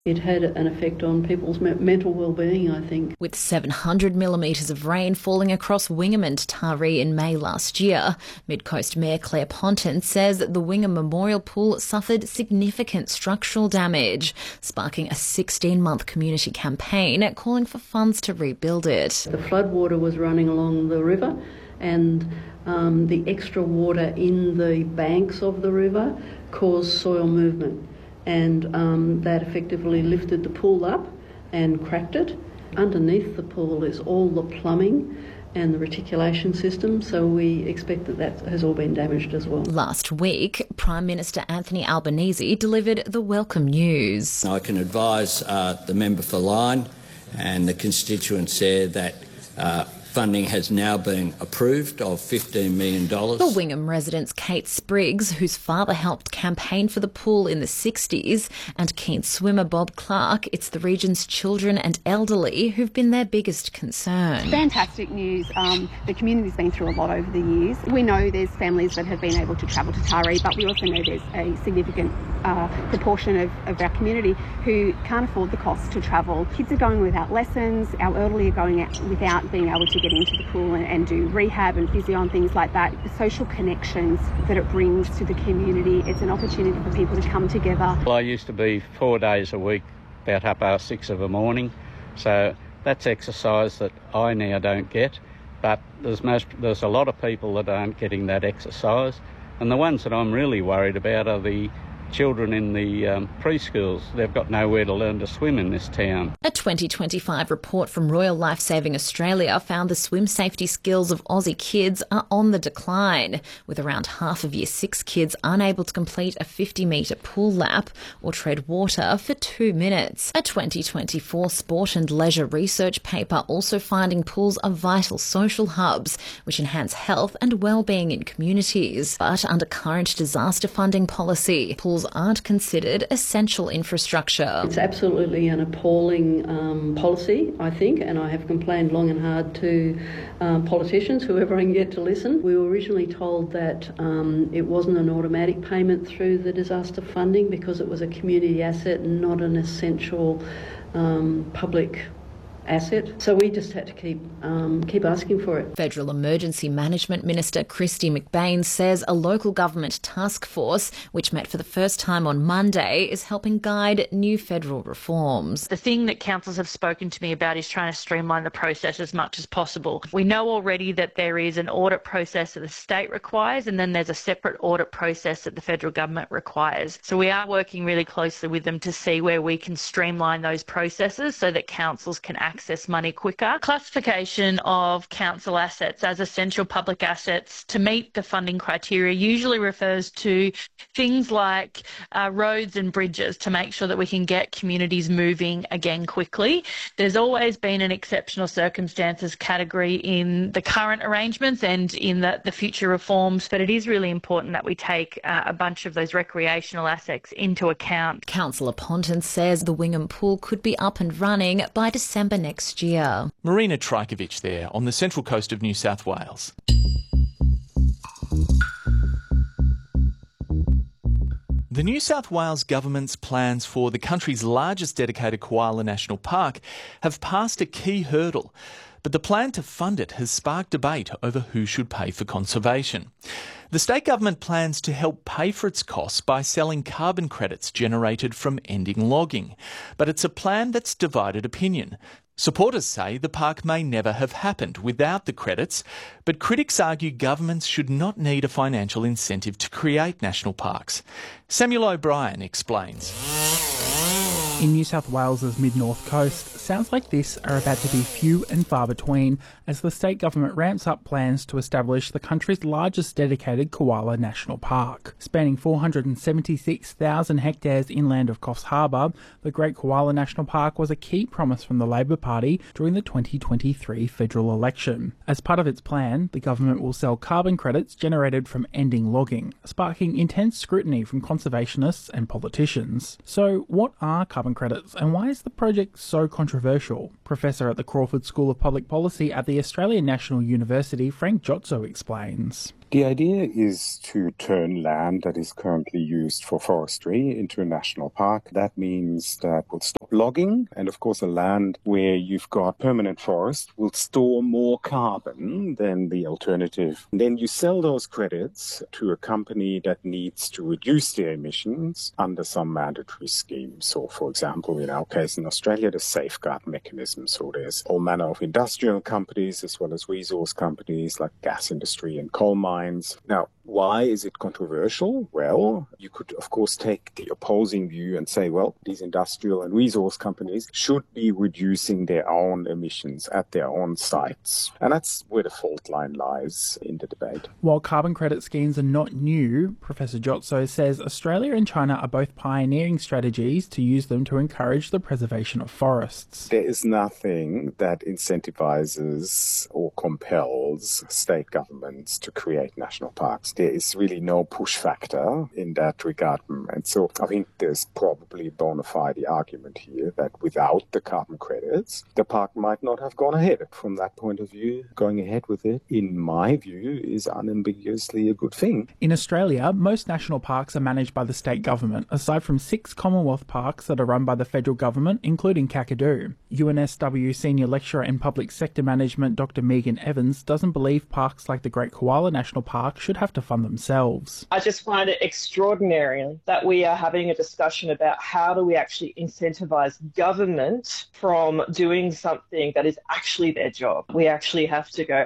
It had an effect on people's mental well-being, I think. With 700 millimetres of rain falling across Wingham and Taree in May last year, Mid-Coast Mayor Claire Ponton says the Wingham Memorial Pool suffered significant structural damage, sparking a 16-month community campaign calling for funds to rebuild it. The floodwater was running along the river, and the extra water in the banks of the river caused soil movement. And that effectively lifted the pool up and cracked it. Underneath the pool is all the plumbing and the reticulation system, so we expect that has all been damaged as well. Last week, Prime Minister Anthony Albanese delivered the welcome news. I can advise the member for Lyne and the constituents there that funding has now been approved of $15 million. For Wingham residents Kate Spriggs, whose father helped campaign for the pool in the 60s, and keen swimmer Bob Clark, it's the region's children and elderly who've been their biggest concern. Fantastic news. The community's been through a lot over the years. We know there's families that have been able to travel to Taree, but we also know there's a significant proportion of our community who can't afford the cost to travel. Kids are going without lessons, our elderly are going out without being able to get into the pool and do rehab and physio and things like that. The social connections that it brings to the community, it's an opportunity for people to come together. Well, I used to be 4 days a week, about 6:30 in the morning, so that's exercise that I now don't get, but there's a lot of people that aren't getting that exercise, and the ones that I'm really worried about are the children in the preschools. They've got nowhere to learn to swim in this town. A 2025 report from Royal Lifesaving Australia found the swim safety skills of Aussie kids are on the decline, with around half of Year 6 kids unable to complete a 50-metre pool lap or tread water for 2 minutes. A 2024 Sport and Leisure research paper also finding pools are vital social hubs, which enhance health and well-being in communities. But under current disaster funding policy, pools aren't considered essential infrastructure. It's absolutely an appalling policy, I think, and I have complained long and hard to politicians, whoever I can get to listen. We were originally told that it wasn't an automatic payment through the disaster funding because it was a community asset and not an essential public asset. So we just had to keep asking for it. Federal Emergency Management Minister Kristy McBain says a local government task force, which met for the first time on Monday, is helping guide new federal reforms. The thing that councils have spoken to me about is trying to streamline the process as much as possible. We know already that there is an audit process that the state requires, and then there's a separate audit process that the federal government requires. So we are working really closely with them to see where we can streamline those processes so that councils can access money quicker. Classification of council assets as essential public assets to meet the funding criteria usually refers to things like roads and bridges to make sure that we can get communities moving again quickly. There's always been an exceptional circumstances category in the current arrangements and in the future reforms, but it is really important that we take a bunch of those recreational assets into account. Councillor Ponton says the Wingham Pool could be up and running by December next year. Marina Trajkovic there on the central coast of New South Wales. The New South Wales government's plans for the country's largest dedicated koala national park have passed a key hurdle, but the plan to fund it has sparked debate over who should pay for conservation. The state government plans to help pay for its costs by selling carbon credits generated from ending logging, but it's a plan that's divided opinion. Supporters say the park may never have happened without the credits, but critics argue governments should not need a financial incentive to create national parks. Samuel O'Brien explains. In New South Wales's mid-north coast, sounds like this are about to be few and far between as the state government ramps up plans to establish the country's largest dedicated koala national park. Spanning 476,000 hectares inland of Coffs Harbour, the Great Koala National Park was a key promise from the Labor Party during the 2023 federal election. As part of its plan, the government will sell carbon credits generated from ending logging, sparking intense scrutiny from conservationists and politicians. So what are carbon credits and why is the project so controversial? Professor at the Crawford School of Public Policy at the Australian National University, Frank Giotto, explains. The idea is to turn land that is currently used for forestry into a national park. That means that we'll stop logging, and of course a land where you've got permanent forest will store more carbon than the alternative. And then you sell those credits to a company that needs to reduce their emissions under some mandatory scheme. So, for example, in our case in Australia, the safeguard mechanism. So there's all manner of industrial companies as well as resource companies like gas industry and coal mines. Now, why is it controversial? Well, you could, of course, take the opposing view and say, well, these industrial and resource companies should be reducing their own emissions at their own sites. And that's where the fault line lies in the debate. While carbon credit schemes are not new, Professor Jotso says Australia and China are both pioneering strategies to use them to encourage the preservation of forests. There is nothing that incentivizes or compels state governments to create national parks. There is really no push factor in that regard. And so I think there's probably a bona fide argument here that without the carbon credits, the park might not have gone ahead. From that point of view, going ahead with it, in my view, is unambiguously a good thing. In Australia, most national parks are managed by the state government, aside from 6 Commonwealth parks that are run by the federal government, including Kakadu. UNSW Senior Lecturer in Public Sector Management Dr. Megan Evans doesn't believe parks like the Great Koala National Park should have to fund themselves. I just find it extraordinary that we are having a discussion about how do we actually incentivise government from doing something that is actually their job. We actually have to go,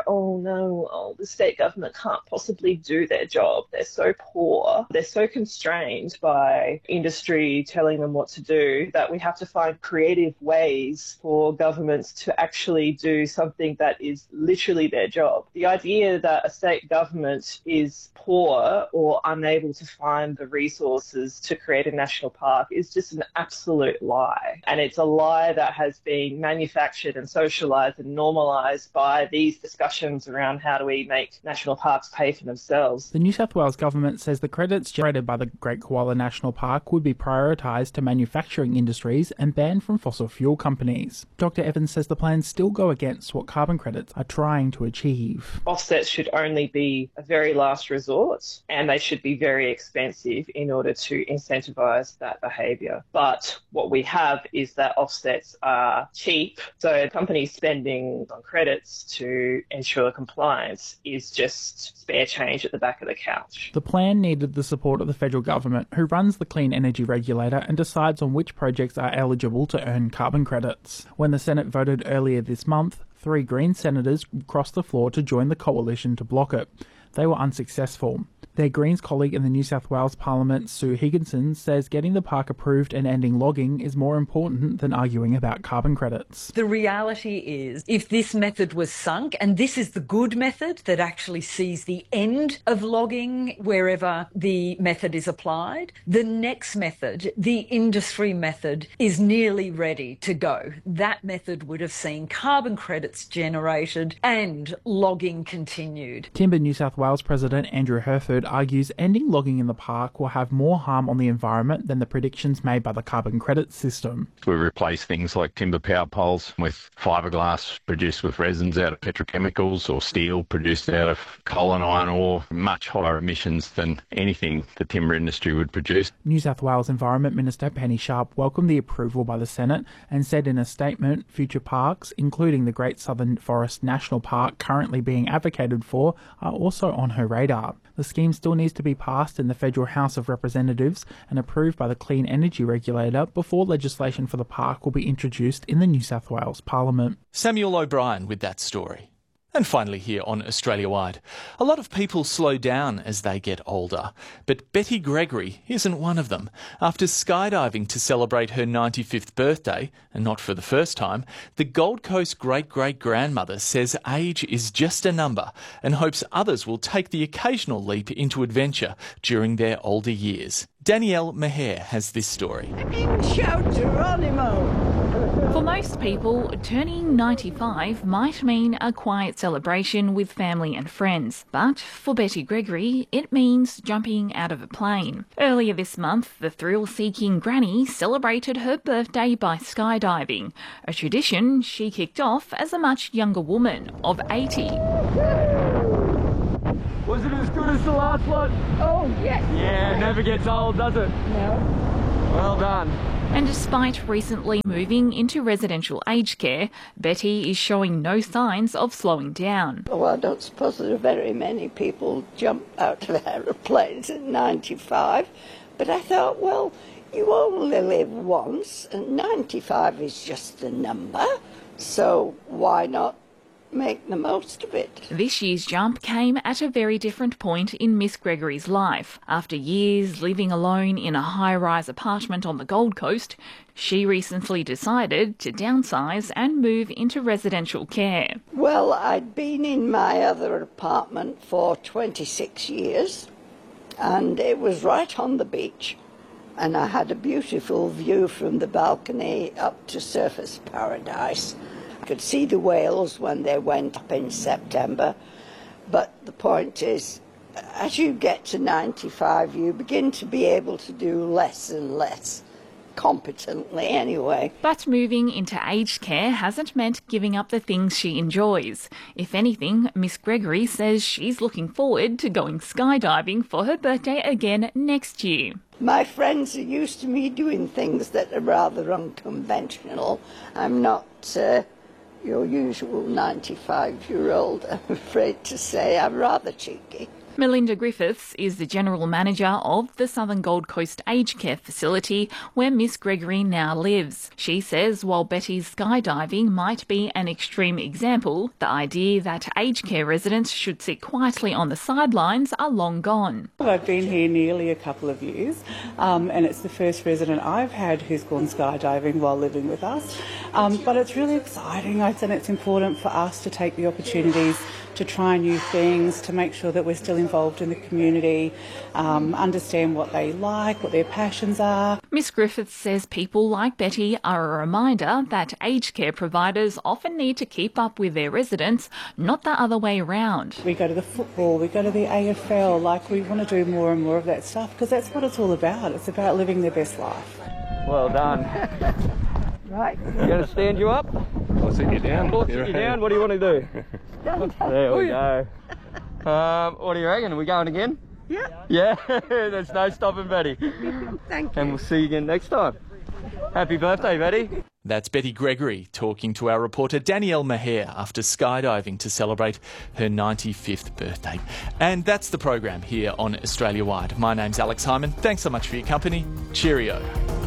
the state government can't possibly do their job. They're so poor. They're so constrained by industry telling them what to do that we have to find creative ways for governments to actually do something that is literally their job. The idea that a state government is poor or unable to find the resources to create a national park is just an absolute lie. And it's a lie that has been manufactured and socialised and normalised by these discussions around how do we make national parks pay for themselves. The New South Wales government says the credits generated by the Great Koala National Park would be prioritised to manufacturing industries and banned from fossil fuel companies. Dr. Evans says the plans still go against what carbon credits are trying to achieve. Offsets should only be a very last resort, and they should be very expensive in order to incentivise that behaviour. But what we have is that offsets are cheap, so companies spending on credits to ensure compliance is just spare change at the back of the couch. The plan needed the support of the federal government, who runs the Clean Energy Regulator and decides on which projects are eligible to earn carbon credits. When the Senate voted earlier this month, 3 Green senators crossed the floor to join the coalition to block it. They were unsuccessful. Their Greens colleague in the New South Wales Parliament, Sue Higginson, says getting the park approved and ending logging is more important than arguing about carbon credits. The reality is, if this method was sunk, and this is the good method that actually sees the end of logging wherever the method is applied, the next method, the industry method, is nearly ready to go. That method would have seen carbon credits generated and logging continued. Timber New South Wales President Andrew Herford argues ending logging in the park will have more harm on the environment than the predictions made by the carbon credit system. We replace things like timber power poles with fiberglass produced with resins out of petrochemicals or steel produced out of coal and iron ore, much higher emissions than anything the timber industry would produce. New South Wales Environment Minister Penny Sharp welcomed the approval by the Senate and said in a statement, future parks, including the Great Southern Forest National Park currently being advocated for, are also on her radar. The scheme still needs to be passed in the Federal House of Representatives and approved by the Clean Energy Regulator before legislation for the park will be introduced in the New South Wales Parliament. Samuel O'Brien with that story. And finally here on Australia Wide, a lot of people slow down as they get older, but Betty Gregory isn't one of them. After skydiving to celebrate her 95th birthday, and not for the first time, the Gold Coast great-great-grandmother says age is just a number and hopes others will take the occasional leap into adventure during their older years. Danielle Maher has this story. Shout Geronimo! For most people, turning 95 might mean a quiet celebration with family and friends. But for Betty Gregory, it means jumping out of a plane. Earlier this month, the thrill-seeking granny celebrated her birthday by skydiving, a tradition she kicked off as a much younger woman of 80. Was it as good as the last one? Oh, yes. Yeah, never gets old, does it? No. Well done. And despite recently moving into residential aged care, Betty is showing no signs of slowing down. Well, I don't suppose there are very many people jump out of aeroplanes at 95, but I thought, well, you only live once, and 95 is just a number, so why not make the most of it? This year's jump came at a very different point in Miss Gregory's life. After years living alone in a high-rise apartment on the Gold Coast, she recently decided to downsize and move into residential care. Well, I'd been in my other apartment for 26 years, and it was right on the beach, and I had a beautiful view from the balcony up to Surfers Paradise. I could see the whales when they went up in September, but the point is, as you get to 95, you begin to be able to do less and less, competently anyway. But moving into aged care hasn't meant giving up the things she enjoys. If anything, Miss Gregory says she's looking forward to going skydiving for her birthday again next year. My friends are used to me doing things that are rather unconventional. I'm not your usual 95-year-old, I'm afraid to say. I'm rather cheeky. Melinda Griffiths is the General Manager of the Southern Gold Coast Aged Care Facility where Miss Gregory now lives. She says while Betty's skydiving might be an extreme example, the idea that aged care residents should sit quietly on the sidelines are long gone. I've been here nearly a couple of years and it's the first resident I've had who's gone skydiving while living with us. But it's really exciting, and it's important for us to take the opportunities to try new things, to make sure that we're still involved in the community, understand what they like, what their passions are. Miss Griffiths says people like Betty are a reminder that aged care providers often need to keep up with their residents, not the other way around. We go to the football, we go to the AFL, we want to do more and more of that stuff because that's what it's all about. It's about living their best life. Well done. Right. You going to stand you up? I'll sit you down. I'll sit you down. What do you want to do? There we go. What do you reckon? Are we going again? Yeah. Yeah, there's no stopping Betty. Thank you. And we'll see you again next time. Happy birthday, Betty. That's Betty Gregory talking to our reporter Danielle Maher after skydiving to celebrate her 95th birthday. And that's the program here on Australia Wide. My name's Alex Hyman. Thanks so much for your company. Cheerio.